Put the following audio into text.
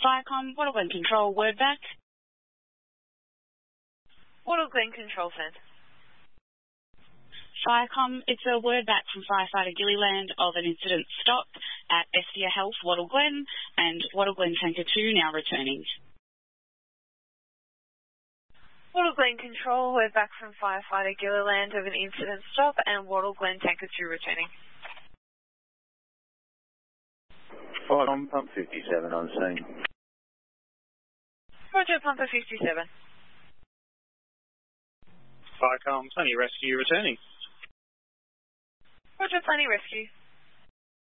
Viacom, Wattle Glen Control, word back. Wattle Glen Control Centre. Viacom, it's a word back from firefighter Gilliland of an incident stop at Estia Health, Wattle Glen, and Wattle Glen Tanker 2 now returning. Wattle Glen Control, word back from firefighter Gilliland of an incident stop and Wattle Glen Tanker 2 returning. Viacom, pump 57 on scene. Roger, pumper 57. Viacom, Plenty Rescue returning. Roger, Plenty Rescue.